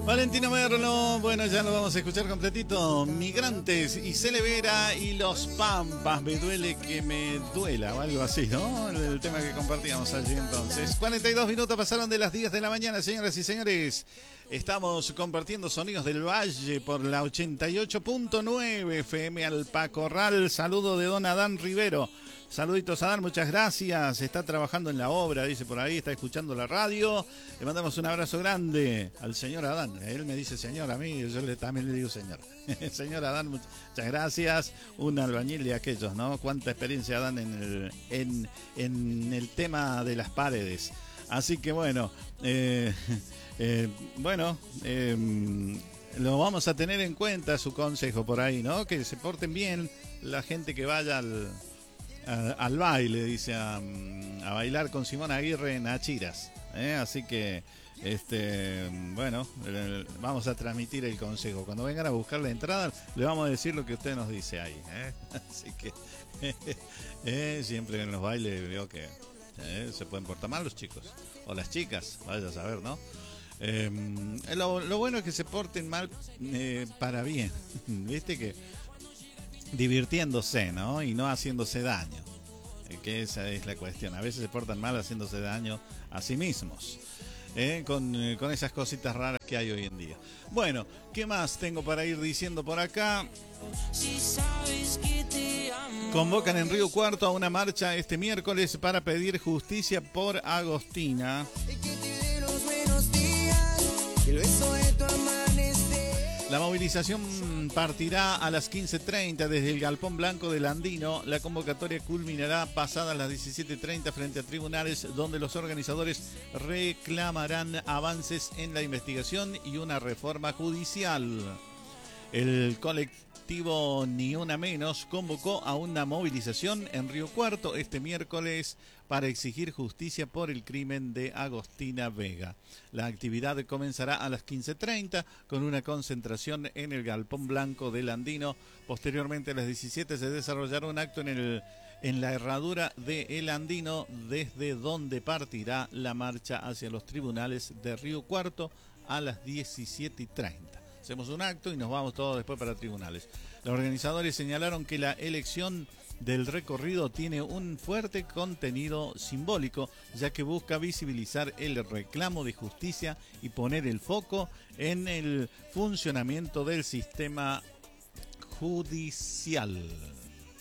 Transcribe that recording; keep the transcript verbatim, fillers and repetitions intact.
Valentino Merlo, bueno, ya lo vamos a escuchar completito. Migrantes y Celevera y Los Pampas, me duele que me duela, o algo así, ¿no? El tema que compartíamos allí entonces. cuarenta y dos minutos pasaron de las diez de la mañana, señoras y señores. Estamos compartiendo sonidos del Valle por la ochenta y ocho punto nueve F M Alpacorral. Saludo de don Adán Rivero. Saluditos, Adán, muchas gracias. Está trabajando en la obra, dice por ahí, está escuchando la radio. Le mandamos un abrazo grande al señor Adán. Él me dice señor a mí, yo le, también le digo señor. Señor Adán, muchas gracias. Un albañil de aquellos, ¿no? Cuánta experiencia dan en el, en, en el tema de las paredes. Así que bueno, eh, eh, bueno, eh, lo vamos a tener en cuenta su consejo por ahí, ¿no? Que se porten bien la gente que vaya al... al baile, dice, a, a bailar con Simón Aguirre en Achiras, ¿eh? Así que este bueno, vamos a transmitir el consejo. Cuando vengan a buscar la entrada, le vamos a decir lo que usted nos dice ahí, ¿eh? Así que eh, siempre en los bailes veo que eh, se pueden portar mal los chicos o las chicas, vaya a saber, ¿no? Eh, lo, lo bueno es que se porten mal eh, para bien, viste, que divirtiéndose, ¿no? Y no haciéndose daño, que esa es la cuestión. A veces se portan mal haciéndose daño a sí mismos, ¿eh? con, eh, con esas cositas raras que hay hoy en día. Bueno, ¿qué más tengo para ir diciendo por acá? Convocan en Río Cuarto a una marcha este miércoles para pedir justicia por Agostina. La movilización partirá a las quince treinta desde el Galpón Blanco del Andino. La convocatoria culminará pasadas las diecisiete treinta frente a tribunales, donde los organizadores reclamarán avances en la investigación y una reforma judicial. El colectivo Ni Una Menos convocó a una movilización en Río Cuarto este miércoles para exigir justicia por el crimen de Agostina Vega. La actividad comenzará a las quince treinta con una concentración en el Galpón Blanco del Andino. Posteriormente a las diecisiete se desarrollará un acto en, el, en la herradura de El Andino, desde donde partirá la marcha hacia los tribunales de Río Cuarto a las diecisiete treinta. Hacemos un acto y nos vamos todos después para tribunales. Los organizadores señalaron que la elección del recorrido tiene un fuerte contenido simbólico, ya que busca visibilizar el reclamo de justicia y poner el foco en el funcionamiento del sistema judicial.